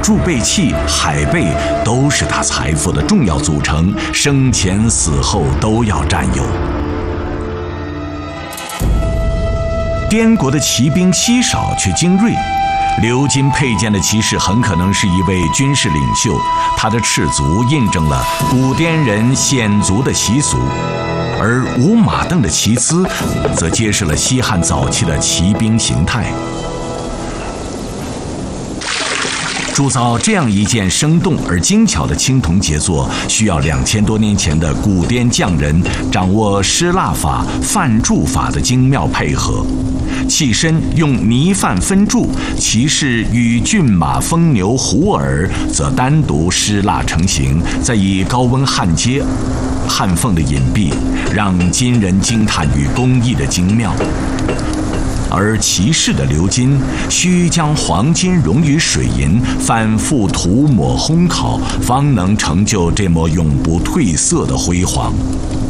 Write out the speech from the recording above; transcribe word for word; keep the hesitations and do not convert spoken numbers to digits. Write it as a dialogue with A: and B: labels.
A: 贮备器、海贝都是他财富的重要组成，生前死后都要占有。滇国的骑兵稀少却精锐，鎏金佩剑的骑士很可能是一位军事领袖，他的赤足印证了古滇人显足的习俗，而无马镫的旗姿则揭示了西汉早期的骑兵形态。铸造这样一件生动而精巧的青铜杰作，需要两千多年前的古滇匠人掌握施蜡法、范铸法的精妙配合。器身用泥范分铸，骑士与骏马、疯牛、虎耳则单独施蜡成型，再以高温焊接，焊缝的隐蔽让今人惊叹于工艺的精妙。而骑士的鎏金需将黄金溶于水银，反复涂抹烘烤，方能成就这抹永不褪色的辉煌。